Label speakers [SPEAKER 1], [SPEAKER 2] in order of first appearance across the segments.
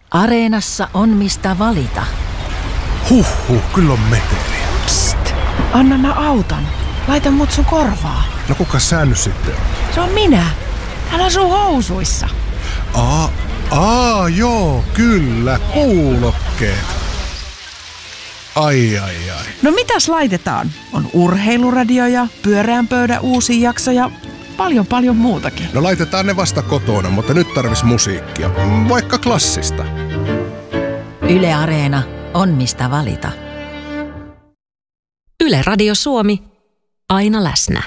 [SPEAKER 1] Areenassa on mistä valita.
[SPEAKER 2] Huhhuh, kyllä on meteliä.
[SPEAKER 3] Psst, anna mä auton. Laita mut sun korvaa.
[SPEAKER 2] No kuka sä nyt sitten on?
[SPEAKER 3] Se on minä. Täällä on sun housuissa.
[SPEAKER 2] Joo, kyllä, kuulokkeet. Ai.
[SPEAKER 3] No mitäs laitetaan? On urheiluradio ja pyöreän pöydän uusi jakso ja paljon muutakin.
[SPEAKER 2] No laitetaan ne vasta kotona, mutta nyt tarvis musiikkia. Vaikka klassista.
[SPEAKER 1] Yle Areena on mistä valita.
[SPEAKER 4] Yle Radio Suomi. Aina läsnä.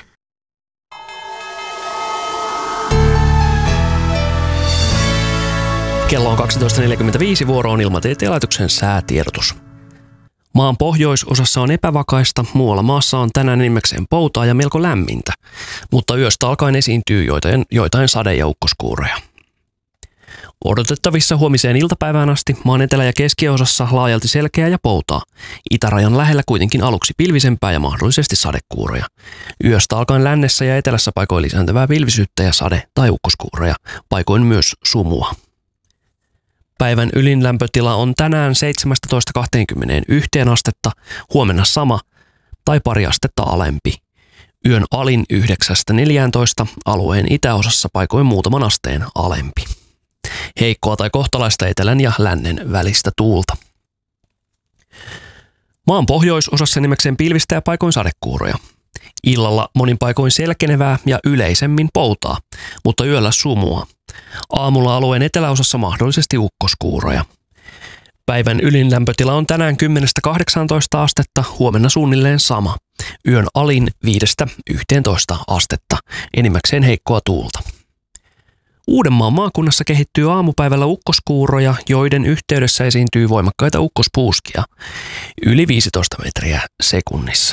[SPEAKER 5] Kello on 12.45, vuoro on Ilmatieteen laitoksen säätiedotus. Maan pohjoisosassa on epävakaista, muualla maassa on tänään enimmäkseen poutaa ja melko lämmintä, mutta yöstä alkaen esiintyy joitain sade- ja ukkoskuuroja. Odotettavissa huomiseen iltapäivään asti maan etelä- ja keskiosassa laajalti selkeää ja poutaa. Itärajan lähellä kuitenkin aluksi pilvisempää ja mahdollisesti sadekuuroja. Yöstä alkaen lännessä ja etelässä paikoin lisääntyvää pilvisyyttä ja sade- tai ukkoskuuroja, paikoin myös sumua. Päivän ylin lämpötila on tänään 17–21 astetta, huomenna sama tai pari astetta alempi. Yön alin 9–14, alueen itäosassa paikoin muutaman asteen alempi. Heikkoa tai kohtalaista etelän ja lännen välistä tuulta. Maan pohjoisosassa nimekseen pilvistä ja paikoin sadekuuroja. Illalla monin paikoin selkenevää ja yleisemmin poutaa, mutta yöllä sumua. Aamulla alueen eteläosassa mahdollisesti ukkoskuuroja. Päivän ylin lämpötila on tänään 10–18 astetta, huomenna suunnilleen sama. Yön alin 5–11 astetta, enimmäkseen heikkoa tuulta. Uudenmaan maakunnassa kehittyy aamupäivällä ukkoskuuroja, joiden yhteydessä esiintyy voimakkaita ukkospuuskia, yli 15 metriä sekunnissa.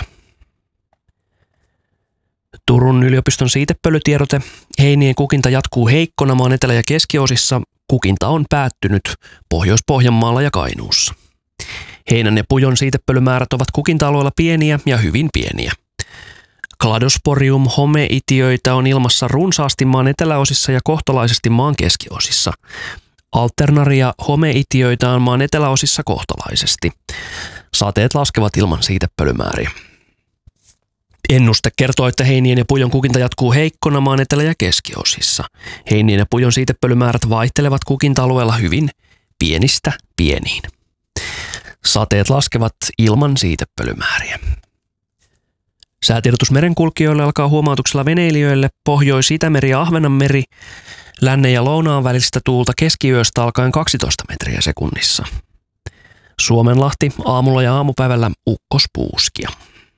[SPEAKER 5] Turun yliopiston siitepölytiedote. Heinien kukinta jatkuu heikkona maan etelä- ja keskiosissa. Kukinta on päättynyt Pohjois-Pohjanmaalla ja Kainuussa. Heinän ja pujon siitepölymäärät ovat kukinta-alueella pieniä ja hyvin pieniä. Cladosporium homeitiöitä on ilmassa runsaasti maan eteläosissa ja kohtalaisesti maan keskiosissa. Alternaria homeitiöitä on maan eteläosissa kohtalaisesti. Sateet laskevat ilman siitepölymääriä. Ennuste kertoo, että heinien ja pujon kukinta jatkuu heikkona maan etelä- ja keskiosissa. Heinien ja pujon siitepölymäärät vaihtelevat kukinta-alueella hyvin pienistä pieniin. Sateet laskevat ilman siitepölymääriä. Säätiedotus merenkulkijoille alkaa huomautuksella veneilijöille Pohjois-Itämeri ja Ahvenanmeri, lännen ja lounaan välistä tuulta keskiyöstä alkaen 12 metriä sekunnissa. Suomenlahti aamulla ja aamupäivällä ukkospuuskia.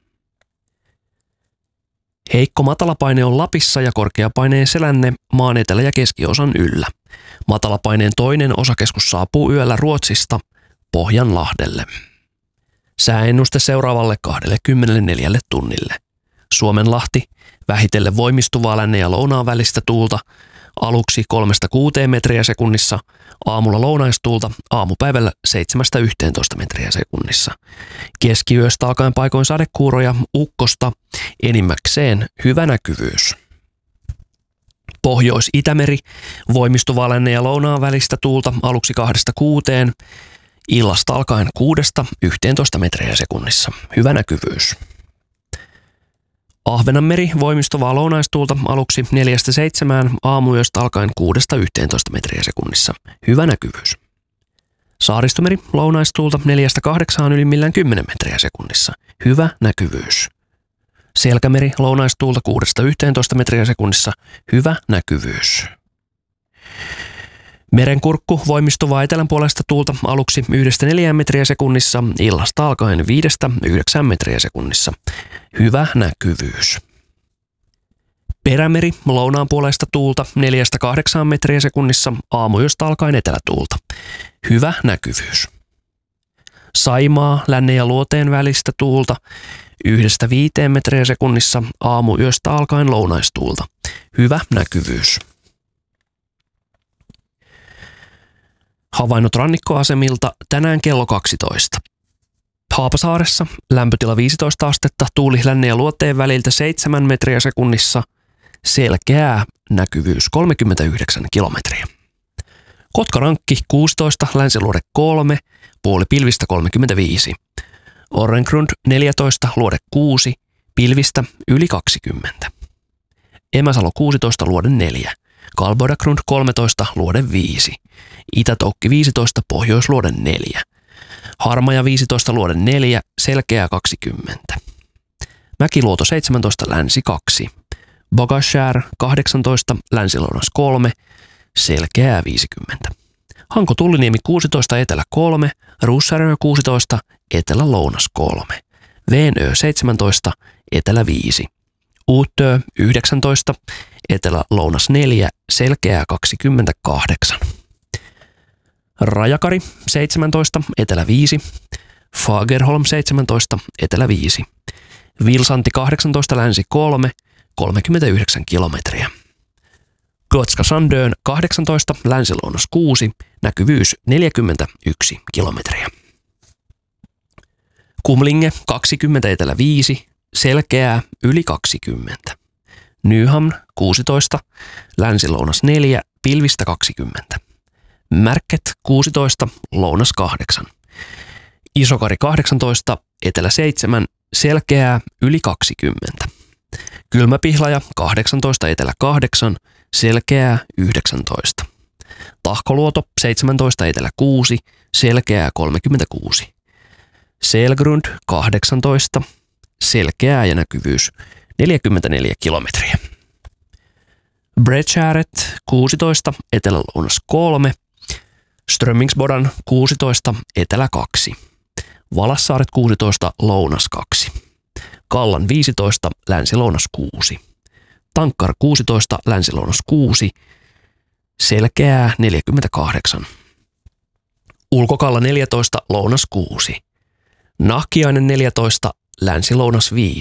[SPEAKER 5] Heikko matalapaine on Lapissa ja korkeapaineen selänne maan etelä- ja keskiosan yllä. Matalapaineen toinen osakeskus saapuu yöllä Ruotsista Pohjanlahdelle. Sääennuste seuraavalle 24 tunnille. Suomenlahti vähitellen voimistuvaa lännen ja lounaan välistä tuulta, aluksi 3–6 metriä sekunnissa, aamulla lounaistuulta, aamupäivällä 7–11 metriä sekunnissa. Keskiyöstä alkaen paikoin sadekuuroja, ukkosta, enimmäkseen hyvä näkyvyys. Pohjois-Itämeri, voimistuvaa lännen ja lounaan välistä tuulta, aluksi 2–6, illasta alkaen 6–11 metriä sekunnissa, hyvä näkyvyys. Ahvenanmeri, voimistuvaa lounaistuulta, aluksi 4–7, aamuyöstä alkaen 6–11 metriä sekunnissa, hyvä näkyvyys. Saaristomeri, lounaistuulta 4–8, ylimmillään 10 metriä sekunnissa, hyvä näkyvyys. Selkämeri, lounaistuulta 6–11 metriä sekunnissa, hyvä näkyvyys. Merenkurkku, voimistuvaa etelänpuolesta tuulta, aluksi 1–4 metriä sekunnissa, illasta alkaen 5–9 metriä sekunnissa, hyvä näkyvyys. Perämeri, lounaan puolesta tuulta, 4–8 metriä sekunnissa, aamuyöstä alkaen etelätuulta, hyvä näkyvyys. Saimaa, lännen ja luoteen välistä tuulta, 1–5 metriä sekunnissa, aamuyöstä alkaen lounaistuulta, hyvä näkyvyys. Havainnot rannikkoasemilta tänään kello 12. Haapasaaressa lämpötila 15 astetta, tuuli lännen ja luoteen väliltä 7 metriä sekunnissa, selkeää näkyvyys 39 kilometriä. Kotkarankki 16, Länsiluode 3, puoli pilvistä 35. Orrengrund 14, luode 6, pilvistä yli 20. Emäsalo 16, luode 4. Kalbodagrund 13, luode 5. Itätoukki 15, pohjoisluode 4. Harmaja 15, luode 4, selkeää 20. Mäkiluoto 17, länsi 2. Bagashär 18, länsilounas 3, selkeää 50. Hanko Tulliniemi 16, etelä 3, Russarö 16, etelä lounas 3. Veenö 17, etelä 5. Uutö 19, etelä lounas 4, selkeää 28. Rajakari 17, etelä 5. Fagerholm 17, etelä 5. Vilsanti 18, länsi 3, 39 kilometriä. Gotska Sandön 18, länsilounas 6, näkyvyys 41 kilometriä. Kumlinge 20, etelä 5, selkeää yli 20. Nyhamn 16, länsilounas 4, pilvistä 20. Märket 16, lounas 8. Isokari 18, etelä 7, selkeää yli 20. Kylmäpihlaja 18, etelä 8, selkeää 19. Tahkoluoto 17, etelä 6, selkeää 36. Selgrund 18, selkeää ja näkyvyys 44 kilometriä. Bredskäret 16, etelä-lounas 3, Strömmingsbodan 16, etelä 2, Valassaaret 16, lounas 2, Kallan 15, länsi-lounas 6, Tankkar 16, länsi-lounas 6, selkeää 48, Ulkokalla 14, lounas 6, Nahkiainen 14, länsi-lounas 5,